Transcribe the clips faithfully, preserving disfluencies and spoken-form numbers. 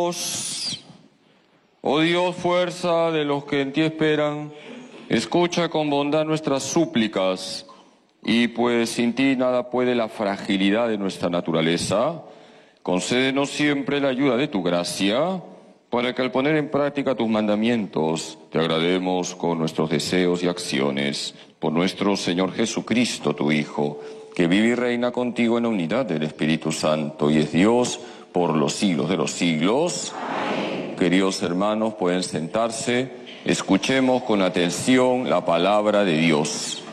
Oh Dios, fuerza de los que en ti esperan, escucha con bondad nuestras súplicas, y pues sin ti nada puede la fragilidad de nuestra naturaleza. Concédenos siempre la ayuda de tu gracia, para que al poner en práctica tus mandamientos, te agrademos con nuestros deseos y acciones, por nuestro Señor Jesucristo, tu Hijo, que vive y reina contigo en la unidad del Espíritu Santo, y es Dios por los siglos de los siglos. Amén. Queridos hermanos, pueden sentarse. Escuchemos con atención la palabra de Dios.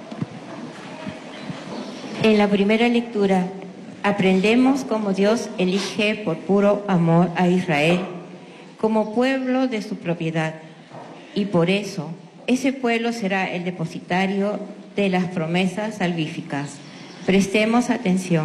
En la primera lectura, aprendemos cómo Dios elige por puro amor a Israel como pueblo de su propiedad, y por eso ese pueblo será el depositario de las promesas salvíficas. Prestemos atención.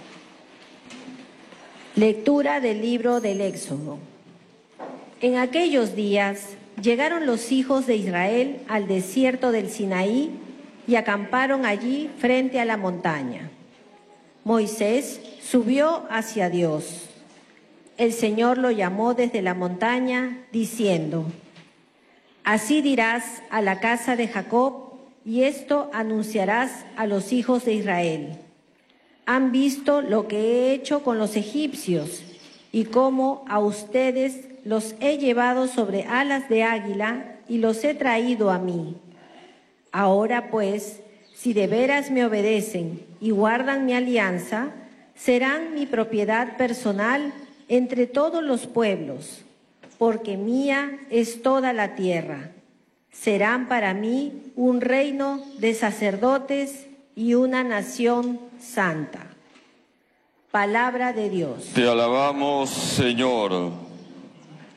Lectura del libro del Éxodo. En aquellos días llegaron los hijos de Israel al desierto del Sinaí y acamparon allí frente a la montaña. Moisés subió hacia Dios. El Señor lo llamó desde la montaña, diciendo: Así dirás a la casa de Jacob, y esto anunciarás a los hijos de Israel. Han visto lo que he hecho con los egipcios, y cómo a ustedes los he llevado sobre alas de águila y los he traído a mí. Ahora pues, si de veras me obedecen y guardan mi alianza, serán mi propiedad personal entre todos los pueblos, porque mía es toda la tierra. Serán para mí un reino de sacerdotes y una nación santa. Palabra de Dios. Te alabamos, Señor.